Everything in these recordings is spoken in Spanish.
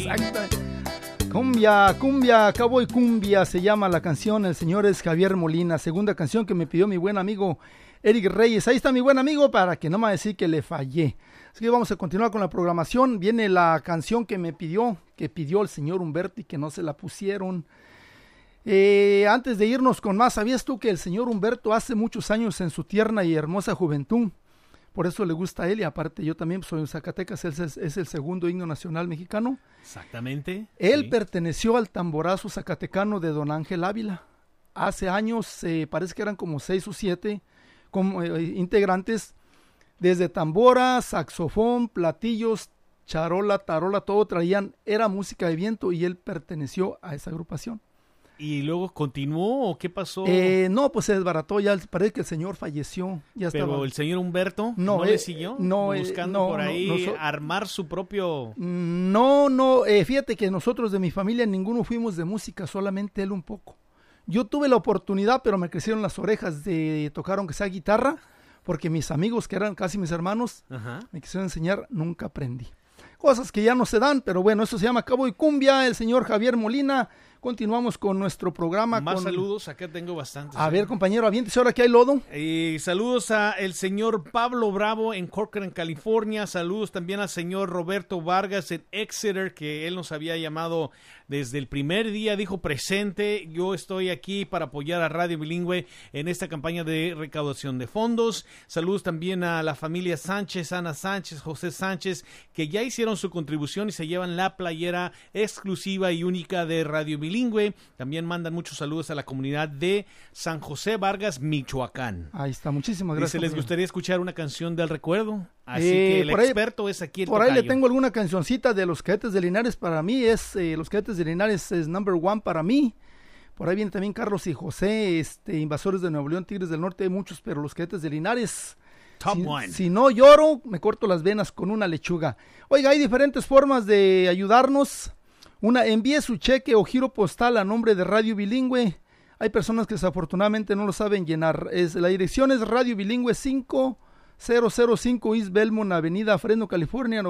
Exacto. Cumbia, cumbia, cowboy cumbia, se llama la canción. El señor es Javier Molina. Segunda canción que me pidió mi buen amigo Eric Reyes. Ahí está mi buen amigo para que no me va a decir que le fallé. Así que vamos a continuar con la programación. Viene la canción que pidió el señor Humberto y que no se la pusieron. Antes de irnos con más, ¿sabías tú que el señor Humberto hace muchos años en su tierna y hermosa juventud? Por eso le gusta a él, y aparte yo también soy en Zacatecas, es el segundo himno nacional mexicano. Exactamente. Él sí. perteneció al tamborazo zacatecano de don Ángel Ávila. Hace años, parece que eran como 6 o 7 integrantes, desde tambora, saxofón, platillos, charola, tarola, todo traían, era música de viento, y él perteneció a esa agrupación. ¿Y luego continuó o qué pasó? No, pues se desbarató, ya parece que el señor falleció. Ya Pero estaba. el señor Humberto no le siguió buscando por ahí no, armar su propio... No, fíjate que nosotros de mi familia ninguno fuimos de música, solamente él un poco. Yo tuve la oportunidad, pero me crecieron las orejas de tocar aunque sea guitarra, porque mis amigos, que eran casi mis hermanos, me quisieron enseñar, nunca aprendí. Cosas que ya no se dan, pero bueno, eso se llama Cowboy Cumbia, el señor Javier Molina. Continuamos con nuestro programa. Más saludos, acá tengo bastantes. A ver, compañero, aviéntese ahora que hay lodo. Saludos a el señor Pablo Bravo en Corcoran, California. Saludos también al señor Roberto Vargas en Exeter, que él nos había llamado desde el primer día, dijo presente. Yo estoy aquí para apoyar a Radio Bilingüe en esta campaña de recaudación de fondos. Saludos también a la familia Sánchez, Ana Sánchez, José Sánchez, que ya hicieron su contribución y se llevan la playera exclusiva y única de Radio Bilingüe. También mandan muchos saludos a la comunidad de San José Vargas, Michoacán. Ahí está, muchísimas gracias. Dice, ¿les gustaría escuchar una canción del recuerdo? Así que el experto es aquí el por tocayo. Ahí le tengo alguna cancioncita de los Cadetes de Linares. Para mí es, los Cadetes de Linares es number one para mí. Por ahí viene también Carlos y José, Invasores de Nuevo León, Tigres del Norte, hay muchos, pero los Cadetes de Linares... Top one. Si no lloro, me corto las venas con una lechuga. Oiga, hay diferentes formas de ayudarnos. Envíe su cheque o giro postal a nombre de Radio Bilingüe. Hay personas que desafortunadamente no lo saben llenar. La dirección es Radio Bilingüe 5005 East Belmont, Avenida Fresno, California,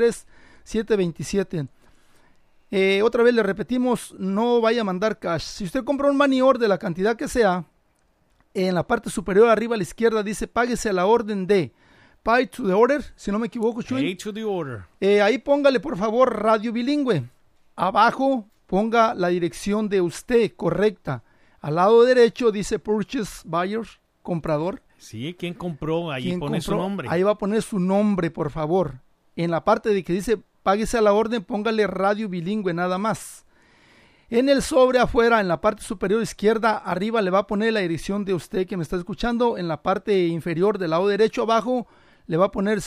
93727. Otra vez le repetimos, no vaya a mandar cash. Si usted compra un money order de la cantidad que sea, en la parte superior arriba a la izquierda dice páguese a la orden de Pay to the order, si no me equivoco, Chuy. Pay to the order. Ahí póngale por favor Radio Bilingüe. Abajo ponga la dirección de usted correcta. Al lado derecho dice Purchase Buyer, comprador. Sí, ¿quién compró? Ahí pone su nombre. Ahí va a poner su nombre, por favor. En la parte de que dice páguese a la orden, póngale Radio Bilingüe nada más. En el sobre afuera, en la parte superior izquierda, arriba le va a poner la dirección de usted que me está escuchando. En la parte inferior del lado derecho abajo le va a poner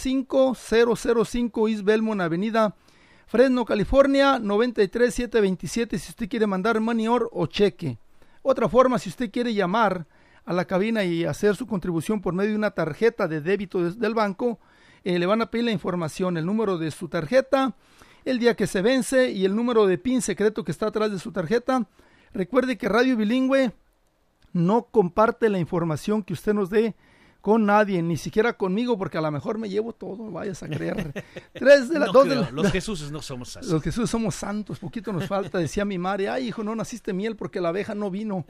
5005 East Belmont, Avenida Fresno, California, 93727 si usted quiere mandar money order o cheque. Otra forma, si usted quiere llamar a la cabina y hacer su contribución por medio de una tarjeta de débito del banco, le van a pedir la información, el número de su tarjeta, el día que se vence y el número de PIN secreto que está atrás de su tarjeta. Recuerde que Radio Bilingüe no comparte la información que usted nos dé con nadie, ni siquiera conmigo, porque a lo mejor me llevo todo, vayas a creer. Los Jesuses no somos así. Los Jesús somos santos, poquito nos falta, decía mi madre, ay hijo, no naciste miel porque la abeja no vino.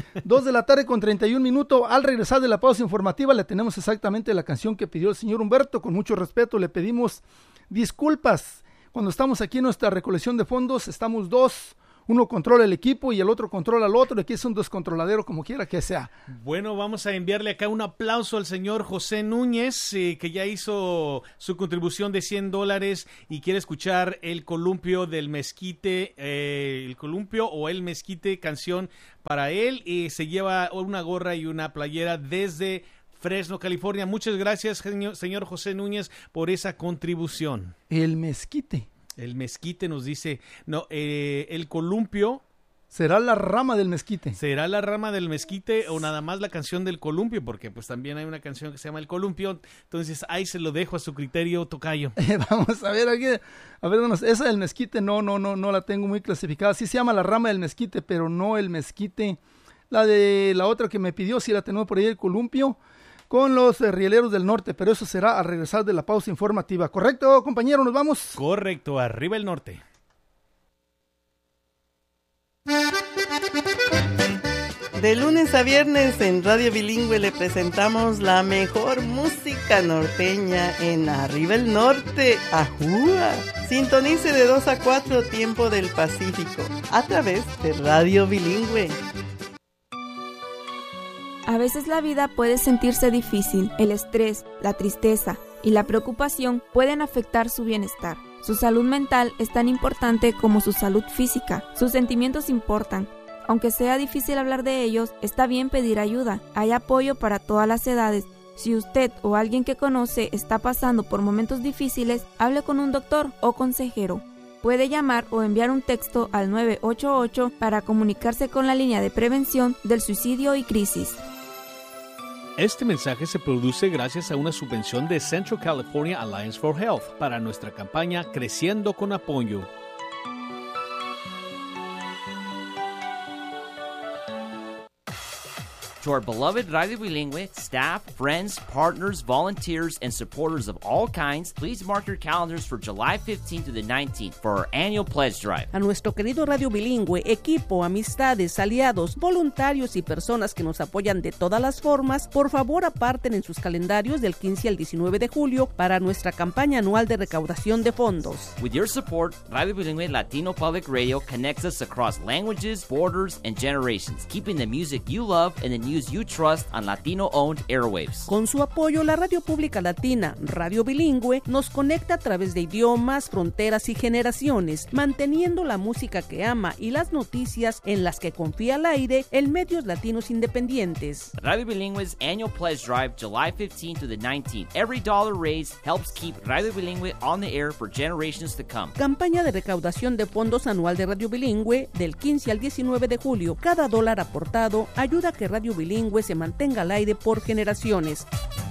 2:31 Al regresar de la pausa informativa le tenemos exactamente la canción que pidió el señor Humberto. Con mucho respeto le pedimos disculpas. Cuando estamos aquí en nuestra recolección de fondos, estamos dos. Uno controla el equipo y el otro controla al otro. Aquí es un descontroladero como quiera que sea. Bueno, vamos a enviarle acá un aplauso al señor José Núñez, que ya hizo su contribución de $100 y quiere escuchar el columpio del mezquite, el columpio o el mezquite, canción para él. Y se lleva una gorra y una playera desde Fresno, California. Muchas gracias, señor José Núñez, por esa contribución. El mezquite. El mezquite nos dice, no, el columpio. ¿Será la rama del mezquite? ¿Será la rama del mezquite o nada más la canción del columpio? Porque pues también hay una canción que se llama El Columpio. Entonces ahí se lo dejo a su criterio, tocayo. Vamos a ver aquí. A ver, esa del mezquite no la tengo muy clasificada. Sí se llama la rama del mezquite, pero no el mezquite. La de la otra que me pidió, sí la tenemos por ahí, el columpio, con los rieleros del norte, pero eso será al regresar de la pausa informativa. ¿Correcto, compañero? ¿Nos vamos? Correcto, arriba el norte. De lunes a viernes en Radio Bilingüe le presentamos la mejor música norteña en Arriba el Norte, ¡Ajúa! Sintonice de 2 a 4 tiempo del Pacífico a través de Radio Bilingüe. A veces la vida puede sentirse difícil. El estrés, la tristeza y la preocupación pueden afectar su bienestar. Su salud mental es tan importante como su salud física. Sus sentimientos importan. Aunque sea difícil hablar de ellos, está bien pedir ayuda. Hay apoyo para todas las edades. Si usted o alguien que conoce está pasando por momentos difíciles, hable con un doctor o consejero. Puede llamar o enviar un texto al 988 para comunicarse con la línea de prevención del suicidio y crisis. Este mensaje se produce gracias a una subvención de Central California Alliance for Health para nuestra campaña Creciendo con Apoyo. To our beloved Radio Bilingüe staff, friends, partners, volunteers, and supporters of all kinds, please mark your calendars for July 15th to the 19th for our annual pledge drive. A nuestro querido Radio Bilingüe, equipo, amistades, aliados, voluntarios y personas que nos apoyan de todas las formas, por favor aparten en sus calendarios del 15 al 19 de julio para nuestra campaña anual de recaudación de fondos. With your support, Radio Bilingüe Latino Public Radio connects us across languages, borders, and generations, keeping the music you love and the news you trust on Latino-owned airwaves. Con su apoyo, la radio pública latina, Radio Bilingüe, nos conecta a través de idiomas, fronteras y generaciones, manteniendo la música que ama y las noticias en las que confía al aire en medios latinos independientes. Radio Bilingüe's annual pledge drive, July 15th to the 19th. Every dollar raised helps keep Radio Bilingüe on the air for generations to come. Campaña de recaudación de fondos anual de Radio Bilingüe del 15 al 19 de julio. Cada dólar aportado ayuda a que Radio Bilingüe se mantenga al aire por generaciones.